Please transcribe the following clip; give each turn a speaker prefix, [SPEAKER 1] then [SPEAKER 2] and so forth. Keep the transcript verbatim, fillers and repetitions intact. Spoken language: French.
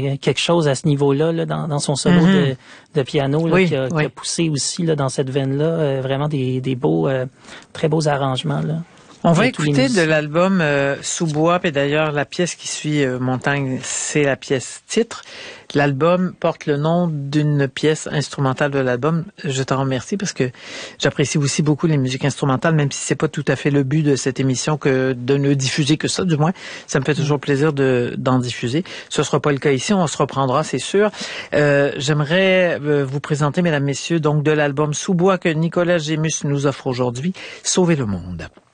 [SPEAKER 1] a quelque chose à ce niveau-là là, dans, dans son solo mm-hmm. de, de piano là,
[SPEAKER 2] oui,
[SPEAKER 1] qui, a,
[SPEAKER 2] oui.
[SPEAKER 1] qui a poussé aussi là, dans cette veine-là. Euh, vraiment des, des beaux, euh, très beaux arrangements. Là.
[SPEAKER 2] On va écouter de l'album euh, Sous-bois, et d'ailleurs la pièce qui suit euh, Montagne, c'est la pièce titre. L'album porte le nom d'une pièce instrumentale de l'album. Je t'en remercie parce que j'apprécie aussi beaucoup les musiques instrumentales, même si c'est pas tout à fait le but de cette émission que de ne diffuser que ça, du moins. Ça me fait toujours plaisir de d'en diffuser. Ce sera pas le cas ici, on se reprendra, c'est sûr. Euh, j'aimerais euh, vous présenter, mesdames, messieurs, donc de l'album Sous-bois que Nicolas Gémus nous offre aujourd'hui, Sauver le monde.